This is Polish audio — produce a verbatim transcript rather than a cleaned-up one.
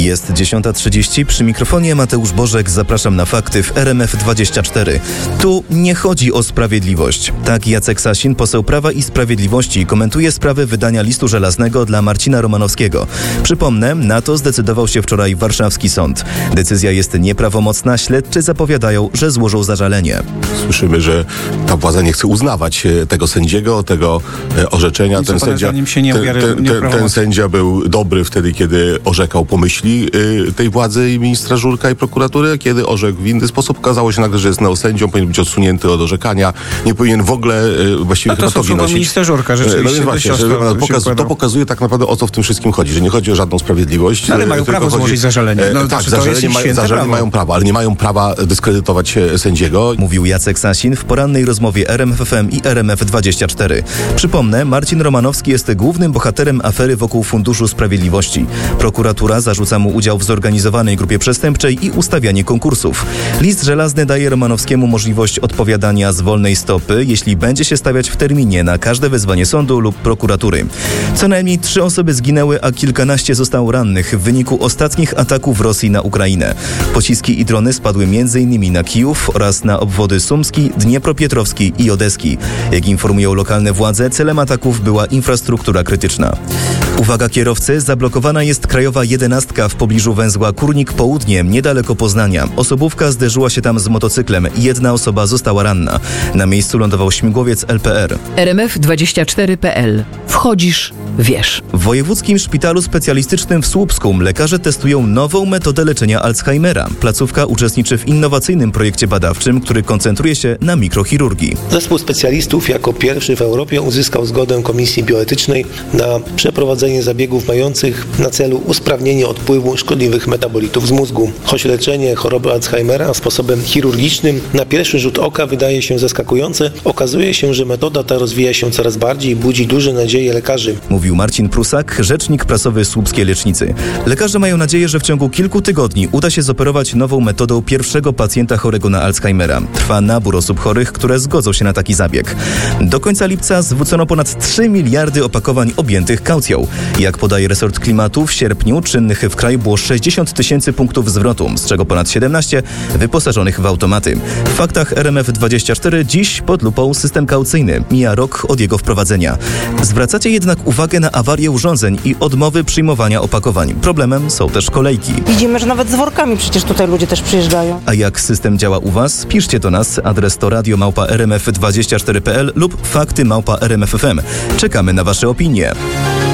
Jest dziesiąta trzydzieści, przy mikrofonie Mateusz Bożek, zapraszam na fakty w R M F dwadzieścia cztery. Tu nie chodzi o sprawiedliwość. Tak Jacek Sasin, poseł Prawa i Sprawiedliwości, komentuje sprawę wydania listu żelaznego dla Marcina Romanowskiego. Przypomnę, na to zdecydował się wczoraj warszawski sąd. Decyzja jest nieprawomocna, śledczy zapowiadają, że złożą zażalenie. Słyszymy, że ta władza nie chce uznawać tego sędziego, tego orzeczenia. Ten sędzia, się nie ten, ten, ten, ten sędzia był dobry wtedy, kiedy orzekał po myśli y, tej władzy i ministra Żurka i prokuratury, kiedy orzekł w inny sposób. Okazało się nagle, że jest neosędzią, powinien być odsunięty od orzekania, nie powinien w ogóle y, właściwie chyba togi nosić. Minister Żurka, rzeczywiście. No właśnie, że, to, pokaz, to pokazuje tak naprawdę, o co w tym wszystkim chodzi, że nie chodzi o żadną sprawiedliwość. No, ale mają prawo chodzi, złożyć zażalenie. No, tak, znaczy, zażalenie, ma, zażalenie mają prawo, ale nie mają prawa dyskredytować sędziego. Mówił Jacek Sasin w porannej rozmowie R M F F M i R M F dwadzieścia cztery. Przypomnę, Marcin Romanowski jest głównym bohaterem afery wokół Funduszu Sprawiedliwości. Prokuratura zarzuca mu udział w zorganizowanej grupie przestępczej i ustawianie konkursów. List żelazny daje Romanowskiemu możliwość odpowiadania z wolnej stopy, jeśli będzie się stawiać w terminie na każde wezwanie sądu lub prokuratury. Co najmniej trzy osoby zginęły, a kilkanaście zostało rannych w wyniku ostatnich ataków Rosji na Ukrainę. Pociski i drony spadły między innymi na Kijów oraz na obwody Sumski, Dniepropietrowski i Odeski. Jak informują lokalne władze, celem ataków była infrastruktura krytyczna. Uwaga kierowcy, zablokowana jest krajowa jedenastka w pobliżu węzła Kurnik Południe, niedaleko Poznania. Osobówka zderzyła się tam z motocyklem i jedna osoba została ranna. Na miejscu lądował śmigłowiec L P R. R M F dwadzieścia cztery kropka p l. Wchodzisz, wiesz. W Wojewódzkim Szpitalu Specjalistycznym w Słupsku lekarze testują nową metodę leczenia Alzheimera. Placówka uczestniczy w innowacyjnym projekcie badawczym, który koncentruje się na mikrochirurgii. Zespół specjalistów jako pierwszy w Europie uzyskał zgodę Komisji Bioetycznej na przeprowadzenie zabiegów mających na celu usprawnienie odpływu szkodliwych metabolitów z mózgu. Choć leczenie choroby Alzheimera sposobem chirurgicznym na pierwszy rzut oka wydaje się zaskakujące, okazuje się, że metoda ta rozwija się coraz bardziej i budzi duże nadzieje lekarzy. Mówił Marcin Prusak, rzecznik prasowy Słupskiej Lecznicy. Lekarze mają nadzieję, że w ciągu kilku tygodni uda się zoperować nową metodą pierwszego pacjenta chorego na Alzheimera. Trwa nabór osób chorych, które zgodzą się na taki zabieg. Do końca lipca zwrócono ponad trzy miliardy opakowań objętych kaucją. Jak podaje resort klimatu, w sierpniu czynnych w kraju było sześćdziesiąt tysięcy punktów zwrotu, z czego ponad siedemnaście wyposażonych w automaty. W faktach R M F dwadzieścia cztery dziś pod lupą system kaucyjny. Mija rok od jego wprowadzenia. Zwracacie jednak uwagę na awarię urządzeń i odmowy przyjmowania opakowań. Problemem są też kolejki. Widzimy, że nawet z workami przecież tutaj ludzie też przyjeżdżają. A jak system działa u Was? Piszcie do nas. Adres to radio małpa r m f dwadzieścia cztery kropka p l lub fakty małpa r m f f m. Czekamy na Wasze opinie.